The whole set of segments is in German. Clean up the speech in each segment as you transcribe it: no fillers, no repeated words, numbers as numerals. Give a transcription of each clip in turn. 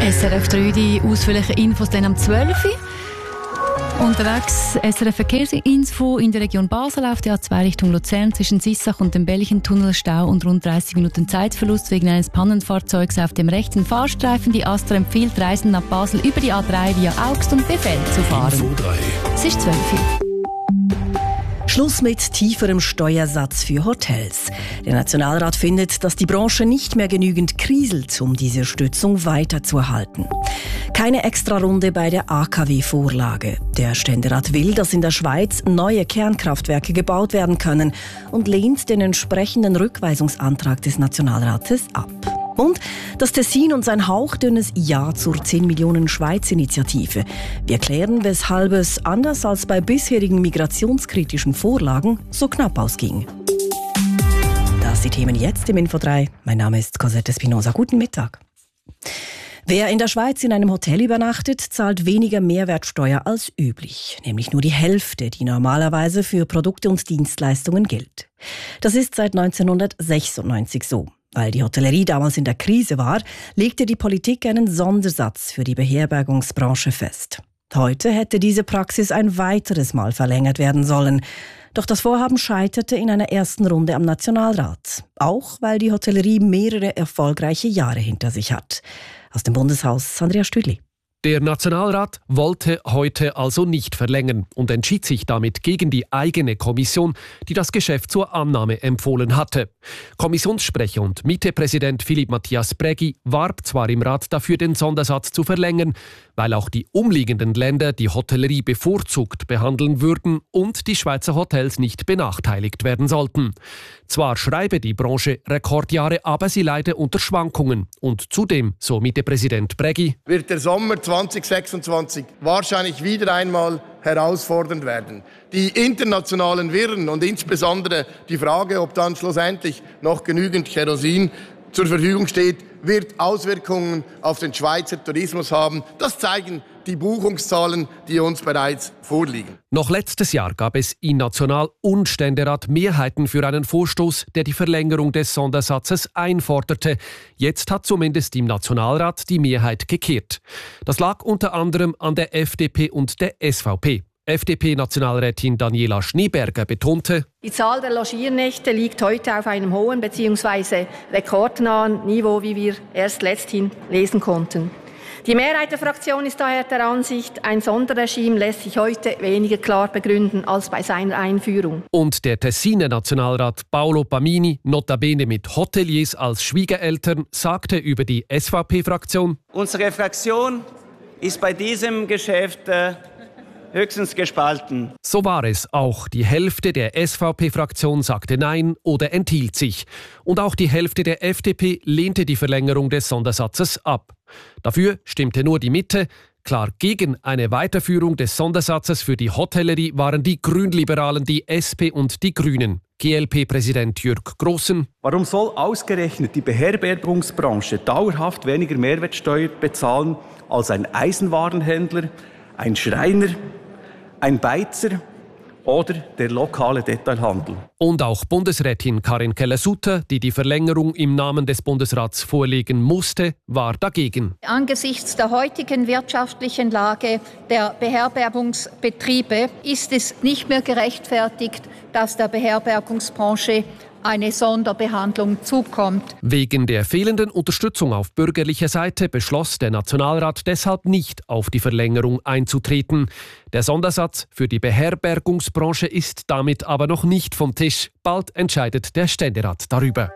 SRF 3, die ausführlichen Infos dann am 12 Uhr. Unterwegs SRF Verkehrsinfo in der Region Basel auf der A2 Richtung Luzern zwischen Sissach und dem Bellichentunnel Stau und rund 30 Minuten Zeitverlust wegen eines Pannenfahrzeugs auf dem rechten Fahrstreifen. Die Astra empfiehlt Reisen nach Basel über die A3 via Augst und Befeld zu fahren. Info 3. Es ist 12 Uhr. Schluss mit tieferem Steuersatz für Hotels. Der Nationalrat findet, dass die Branche nicht mehr genügend kriselt, um diese Stützung weiterzuerhalten. Keine Extrarunde bei der AKW-Vorlage. Der Ständerat will, dass in der Schweiz neue Kernkraftwerke gebaut werden können und lehnt den entsprechenden Rückweisungsantrag des Nationalrates ab. Und das Tessin und sein hauchdünnes Ja zur 10 Millionen Schweiz-Initiative. Wir klären, weshalb es, anders als bei bisherigen migrationskritischen Vorlagen, so knapp ausging. Das sind die Themen jetzt im Info 3. Mein Name ist Cosette Espinosa. Guten Mittag. Wer in der Schweiz in einem Hotel übernachtet, zahlt weniger Mehrwertsteuer als üblich. Nämlich nur die Hälfte, die normalerweise für Produkte und Dienstleistungen gilt. Das ist seit 1996 so. Weil die Hotellerie damals in der Krise war, legte die Politik einen Sondersatz für die Beherbergungsbranche fest. Heute hätte diese Praxis ein weiteres Mal verlängert werden sollen. Doch das Vorhaben scheiterte in einer ersten Runde am Nationalrat. Auch weil die Hotellerie mehrere erfolgreiche Jahre hinter sich hat. Aus dem Bundeshaus Andrea Stüdli. Der Nationalrat wollte heute also nicht verlängern und entschied sich damit gegen die eigene Kommission, die das Geschäft zur Annahme empfohlen hatte. Kommissionssprecher und Mietepräsident Philipp Matthias Brägi warb zwar im Rat dafür, den Sondersatz zu verlängern, weil auch die umliegenden Länder die Hotellerie bevorzugt behandeln würden und die Schweizer Hotels nicht benachteiligt werden sollten. Zwar schreibe die Branche Rekordjahre, aber sie leide unter Schwankungen. Und zudem, so Mietepräsident Brägi, wird der Sommer 2026 wahrscheinlich wieder einmal herausfordernd werden. Die internationalen Wirren und insbesondere die Frage, ob dann schlussendlich noch genügend Kerosin zur Verfügung steht, wird Auswirkungen auf den Schweizer Tourismus haben. Das zeigen die Buchungszahlen, die uns bereits vorliegen. Noch letztes Jahr gab es in National- und Ständerat Mehrheiten für einen Vorstoß, der die Verlängerung des Sondersatzes einforderte. Jetzt hat zumindest im Nationalrat die Mehrheit gekehrt. Das lag unter anderem an der FDP und der SVP. FDP-Nationalrätin Daniela Schneeberger betonte: Die Zahl der Logiernächte liegt heute auf einem hohen bzw. rekordnahen Niveau, wie wir erst letzthin lesen konnten. Die Mehrheit der Fraktion ist daher der Ansicht, ein Sonderregime lässt sich heute weniger klar begründen als bei seiner Einführung. Und der Tessiner Nationalrat Paolo Pamini, notabene mit Hoteliers als Schwiegereltern, sagte über die SVP-Fraktion: Unsere Fraktion ist bei diesem Geschäft höchstens gespalten. So war es auch. Die Hälfte der SVP-Fraktion sagte Nein oder enthielt sich. Und auch die Hälfte der FDP lehnte die Verlängerung des Sondersatzes ab. Dafür stimmte nur die Mitte. Klar gegen eine Weiterführung des Sondersatzes für die Hotellerie waren die Grünliberalen, die SP und die Grünen. GLP-Präsident Jürg Grossen: Warum soll ausgerechnet die Beherbergungsbranche dauerhaft weniger Mehrwertsteuer bezahlen als ein Eisenwarenhändler, ein Schreiner, ein Beizer oder der lokale Detailhandel? Und auch Bundesrätin Karin Keller-Sutter, die die Verlängerung im Namen des Bundesrats vorlegen musste, war dagegen. Angesichts der heutigen wirtschaftlichen Lage der Beherbergungsbetriebe ist es nicht mehr gerechtfertigt, dass der Beherbergungsbranche eine Sonderbehandlung zukommt. Wegen der fehlenden Unterstützung auf bürgerlicher Seite beschloss der Nationalrat deshalb nicht, auf die Verlängerung einzutreten. Der Sondersatz für die Beherbergungsbranche ist damit aber noch nicht vom Tisch. Bald entscheidet der Ständerat darüber.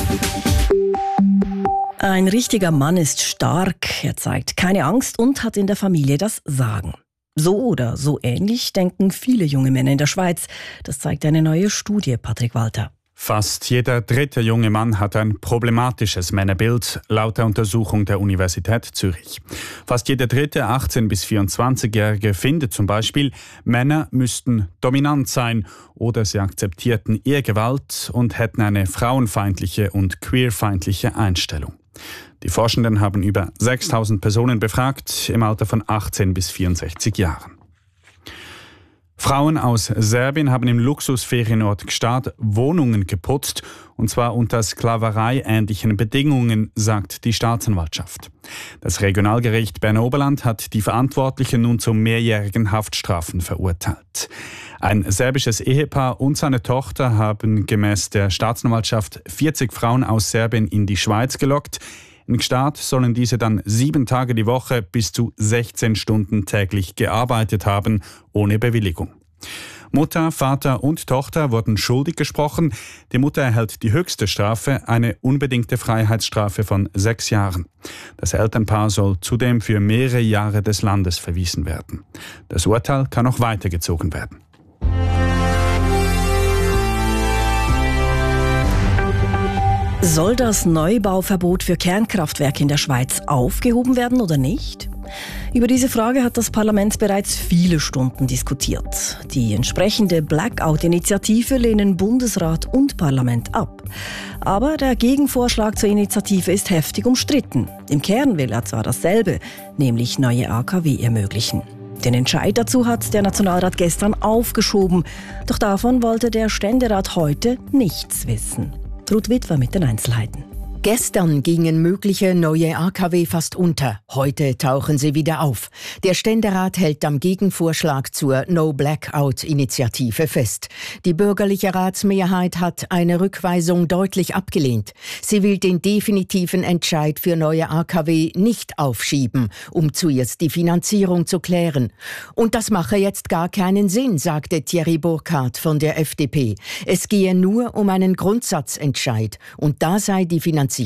Ein richtiger Mann ist stark, er zeigt keine Angst und hat in der Familie das Sagen. So oder so ähnlich denken viele junge Männer in der Schweiz. Das zeigt eine neue Studie, Patrick Walter. Fast jeder dritte junge Mann hat ein problematisches Männerbild, laut der Untersuchung der Universität Zürich. Fast jeder dritte 18- bis 24-Jährige findet zum Beispiel, Männer müssten dominant sein oder sie akzeptierten Ehegewalt und hätten eine frauenfeindliche und queerfeindliche Einstellung. Die Forschenden haben über 6.000 Personen befragt im Alter von 18 bis 64 Jahren. Frauen aus Serbien haben im Luxusferienort Gstaad Wohnungen geputzt, und zwar unter sklavereiähnlichen Bedingungen, sagt die Staatsanwaltschaft. Das Regionalgericht Berner-Oberland hat die Verantwortlichen nun zu mehrjährigen Haftstrafen verurteilt. Ein serbisches Ehepaar und seine Tochter haben gemäß der Staatsanwaltschaft 40 Frauen aus Serbien in die Schweiz gelockt. In Gstaad sollen diese dann 7 Tage die Woche bis zu 16 Stunden täglich gearbeitet haben, ohne Bewilligung. Mutter, Vater und Tochter wurden schuldig gesprochen. Die Mutter erhält die höchste Strafe, eine unbedingte Freiheitsstrafe von 6 Jahren. Das Elternpaar soll zudem für mehrere Jahre des Landes verwiesen werden. Das Urteil kann noch weitergezogen werden. Soll das Neubauverbot für Kernkraftwerke in der Schweiz aufgehoben werden oder nicht? Über diese Frage hat das Parlament bereits viele Stunden diskutiert. Die entsprechende Blackout-Initiative lehnen Bundesrat und Parlament ab. Aber der Gegenvorschlag zur Initiative ist heftig umstritten. Im Kern will er zwar dasselbe, nämlich neue AKW ermöglichen. Den Entscheid dazu hat der Nationalrat gestern aufgeschoben. Doch davon wollte der Ständerat heute nichts wissen. Ruth Witwer mit den Einzelheiten. Gestern gingen mögliche neue AKW fast unter. Heute tauchen sie wieder auf. Der Ständerat hält am Gegenvorschlag zur No-Blackout-Initiative fest. Die bürgerliche Ratsmehrheit hat eine Rückweisung deutlich abgelehnt. Sie will den definitiven Entscheid für neue AKW nicht aufschieben, um zuerst die Finanzierung zu klären. Und das mache jetzt gar keinen Sinn, sagte Thierry Burkhardt von der FDP. Es gehe nur um einen Grundsatzentscheid und da sei die Finanzierungsfrage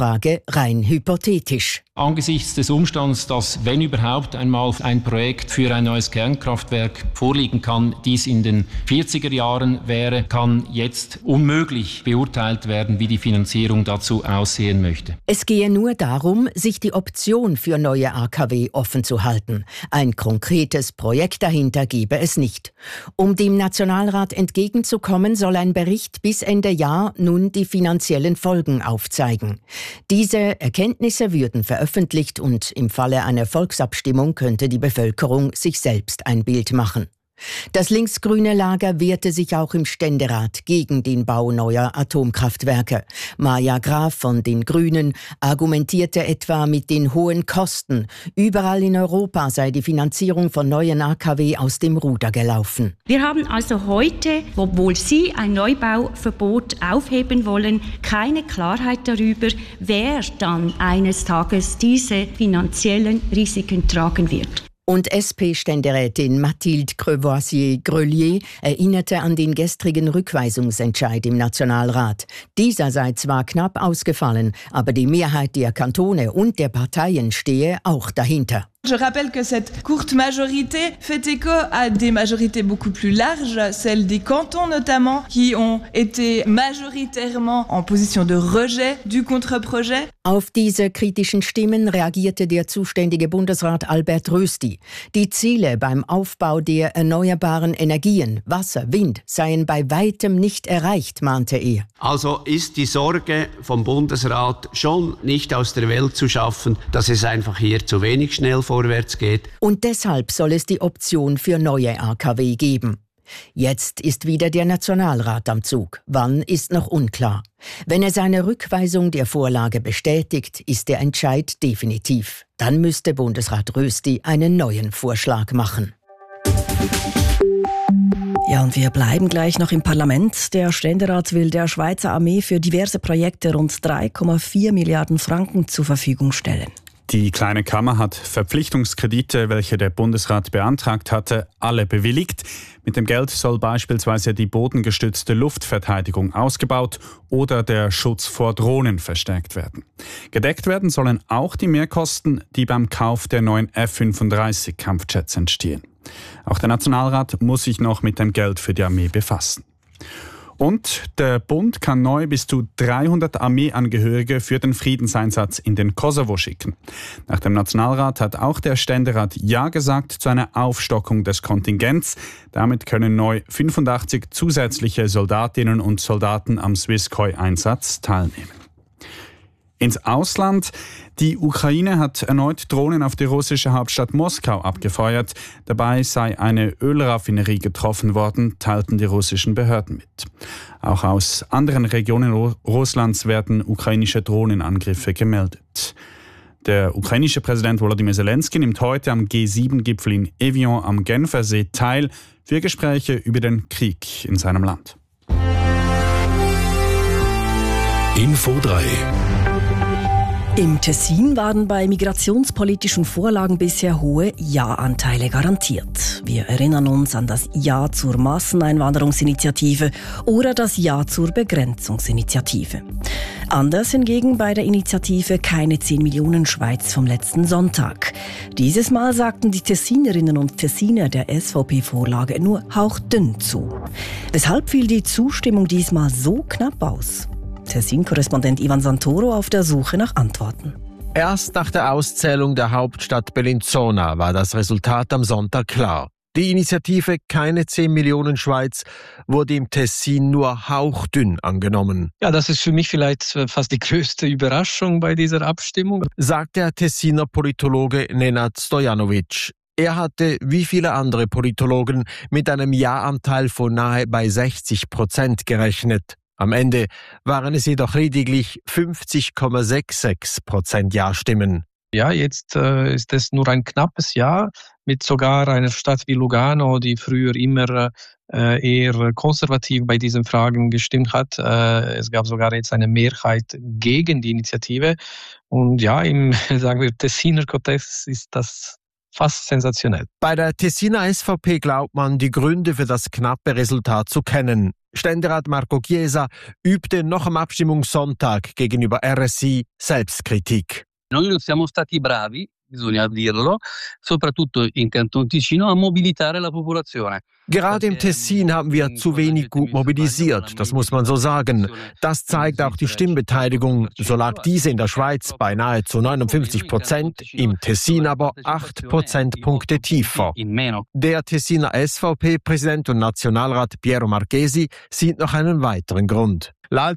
rein hypothetisch. Angesichts des Umstands, dass, wenn überhaupt einmal ein Projekt für ein neues Kernkraftwerk vorliegen kann, dies in den 40er Jahren wäre, kann jetzt unmöglich beurteilt werden, wie die Finanzierung dazu aussehen möchte. Es gehe nur darum, sich die Option für neue AKW offen zu halten. Ein konkretes Projekt dahinter gebe es nicht. Um dem Nationalrat entgegenzukommen, soll ein Bericht bis Ende Jahr nun die finanziellen Folgen aufzeigen. Diese Erkenntnisse würden veröffentlicht und im Falle einer Volksabstimmung könnte die Bevölkerung sich selbst ein Bild machen. Das linksgrüne Lager wehrte sich auch im Ständerat gegen den Bau neuer Atomkraftwerke. Maja Graf von den Grünen argumentierte etwa mit den hohen Kosten. Überall in Europa sei die Finanzierung von neuen AKW aus dem Ruder gelaufen. Wir haben also heute, obwohl Sie ein Neubauverbot aufheben wollen, keine Klarheit darüber, wer dann eines Tages diese finanziellen Risiken tragen wird. Und SP-Ständerätin Mathilde Crevoisier-Grelier erinnerte an den gestrigen Rückweisungsentscheid im Nationalrat. Dieser sei zwar knapp ausgefallen, aber die Mehrheit der Kantone und der Parteien stehe auch dahinter. Je rappelle que cette courte majorité fait écho à des majorités beaucoup plus larges, celles des cantons notamment, qui ont été majoritairement en position de rejet du Contre-Projet. Auf diese kritischen Stimmen reagierte der zuständige Bundesrat Albert Rösti. Die Ziele beim Aufbau der erneuerbaren Energien, Wasser, Wind, seien bei weitem nicht erreicht, mahnte er. Also ist die Sorge vom Bundesrat schon nicht aus der Welt zu schaffen, dass es einfach hier zu wenig schnell vorwärts geht. Und deshalb soll es die Option für neue AKW geben. Jetzt ist wieder der Nationalrat am Zug. Wann ist noch unklar. Wenn er seine Rückweisung der Vorlage bestätigt, ist der Entscheid definitiv. Dann müsste Bundesrat Rösti einen neuen Vorschlag machen. Ja, und wir bleiben gleich noch im Parlament. Der Ständerat will der Schweizer Armee für diverse Projekte rund 3,4 Milliarden Franken zur Verfügung stellen. Die Kleine Kammer hat Verpflichtungskredite, welche der Bundesrat beantragt hatte, alle bewilligt. Mit dem Geld soll beispielsweise die bodengestützte Luftverteidigung ausgebaut oder der Schutz vor Drohnen verstärkt werden. Gedeckt werden sollen auch die Mehrkosten, die beim Kauf der neuen F-35 Kampfjets entstehen. Auch der Nationalrat muss sich noch mit dem Geld für die Armee befassen. Und der Bund kann neu bis zu 300 Armeeangehörige für den Friedenseinsatz in den Kosovo schicken. Nach dem Nationalrat hat auch der Ständerat Ja gesagt zu einer Aufstockung des Kontingents. Damit können neu 85 zusätzliche Soldatinnen und Soldaten am Swisskoi-Einsatz teilnehmen. Ins Ausland. Die Ukraine hat erneut Drohnen auf die russische Hauptstadt Moskau abgefeuert. Dabei sei eine Ölraffinerie getroffen worden, teilten die russischen Behörden mit. Auch aus anderen Regionen Russlands werden ukrainische Drohnenangriffe gemeldet. Der ukrainische Präsident Volodymyr Zelensky nimmt heute am G7-Gipfel in Evian am Genfersee teil für Gespräche über den Krieg in seinem Land. Info 3. Im Tessin waren bei migrationspolitischen Vorlagen bisher hohe Ja-Anteile garantiert. Wir erinnern uns an das Ja zur Masseneinwanderungsinitiative oder das Ja zur Begrenzungsinitiative. Anders hingegen bei der Initiative Keine 10 Millionen Schweiz vom letzten Sonntag. Dieses Mal sagten die Tessinerinnen und Tessiner der SVP-Vorlage nur hauchdünn zu. Weshalb fiel die Zustimmung diesmal so knapp aus? Tessin-Korrespondent Ivan Santoro auf der Suche nach Antworten. Erst nach der Auszählung der Hauptstadt Bellinzona war das Resultat am Sonntag klar. Die Initiative Keine 10 Millionen Schweiz wurde im Tessin nur hauchdünn angenommen. Ja, das ist für mich vielleicht fast die größte Überraschung bei dieser Abstimmung, sagt der Tessiner Politologe Nenad Stojanovic. Er hatte, wie viele andere Politologen, mit einem Ja-Anteil von nahe bei 60% gerechnet. Am Ende waren es jedoch lediglich 50,66% Ja-Stimmen. Ja, jetzt ist es nur ein knappes Ja mit sogar einer Stadt wie Lugano, die früher immer eher konservativ bei diesen Fragen gestimmt hat. Es gab sogar jetzt eine Mehrheit gegen die Initiative. Und ja, im sagen wir, Tessiner Kontext ist das fast sensationell. Bei der Tessiner SVP glaubt man, die Gründe für das knappe Resultat zu kennen. Ständerat Marco Chiesa übte noch am Abstimmungssonntag gegenüber RSI Selbstkritik. Noi non siamo stati bravi, bisogna dirlo, soprattutto in Canton Ticino, a mobilitare la popolazione. Gerade im Tessin haben wir zu wenig gut mobilisiert, das muss man so sagen. Das zeigt auch die Stimmbeteiligung. So lag diese in der Schweiz bei nahezu 59%, im Tessin aber 8 Prozentpunkte tiefer. Der Tessiner SVP-Präsident und Nationalrat Piero Marchesi sieht noch einen weiteren Grund.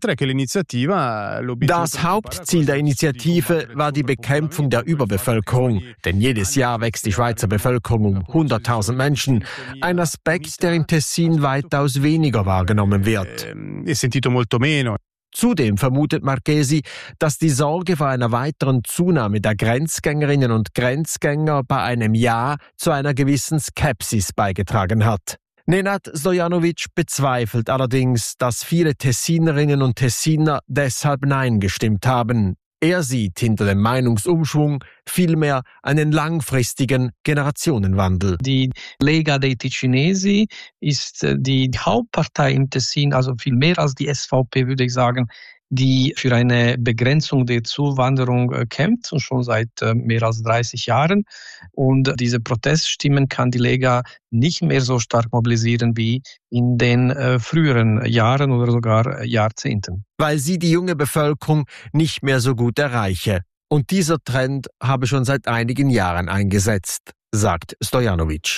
Das Hauptziel der Initiative war die Bekämpfung der Überbevölkerung. Denn jedes Jahr wächst die Schweizer Bevölkerung um 100.000 Menschen. Ein Aspekt, der im Tessin weitaus weniger wahrgenommen wird. Zudem vermutet Marchesi, dass die Sorge vor einer weiteren Zunahme der Grenzgängerinnen und Grenzgänger bei einem Ja zu einer gewissen Skepsis beigetragen hat. Nenad Stojanovic bezweifelt allerdings, dass viele Tessinerinnen und Tessiner deshalb Nein gestimmt haben. Er sieht hinter dem Meinungsumschwung vielmehr einen langfristigen Generationenwandel. Die Lega dei Ticinesi ist die Hauptpartei im Tessin, also viel mehr als die SVP, würde ich sagen, die für eine Begrenzung der Zuwanderung kämpft, und schon seit mehr als 30 Jahren. Und diese Proteststimmen kann die Lega nicht mehr so stark mobilisieren wie in den früheren Jahren oder sogar Jahrzehnten. Weil sie die junge Bevölkerung nicht mehr so gut erreiche. Und dieser Trend habe schon seit einigen Jahren eingesetzt, sagt Stojanovic.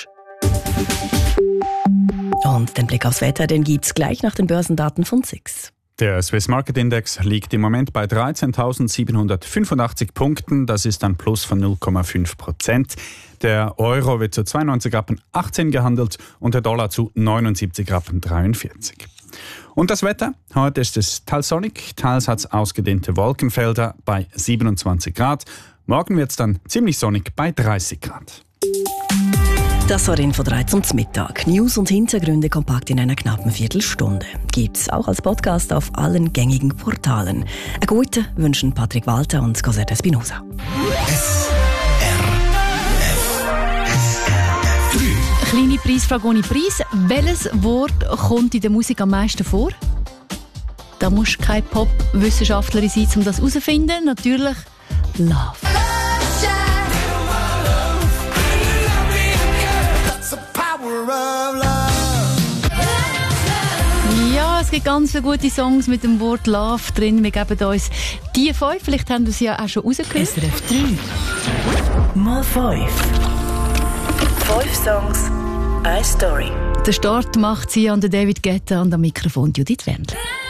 Und den Blick aufs Wetter, den gibt's gleich nach den Börsendaten von SIX. Der Swiss Market Index liegt im Moment bei 13.785 Punkten. Das ist ein Plus von 0,5%. Der Euro wird zu 92,18 gehandelt und der Dollar zu 79,43. Und das Wetter? Heute ist es teils sonnig, teils hat es ausgedehnte Wolkenfelder bei 27 Grad. Morgen wird es dann ziemlich sonnig bei 30 Grad. Das war Info 3 zum Mittag. News und Hintergründe kompakt in einer knappen Viertelstunde. Gibt's auch als Podcast auf allen gängigen Portalen. Eine gute wünschen Patrick Walter und Cosette Espinosa. Kleine Preisfrage ohne Preis. Welches Wort kommt in der Musik am meisten vor? Da musst du keine Pop-Wissenschaftlerin sein, um das herauszufinden. Natürlich Love. Ja, es gibt ganz viele gute Songs mit dem Wort Love drin. Wir geben uns die 5. Vielleicht haben wir sie ja auch schon rausgehört. SRF 3 mal 5. 5 Songs, eine Story. Der Start macht sie an David Guetta und am Mikrofon Judith Wendler.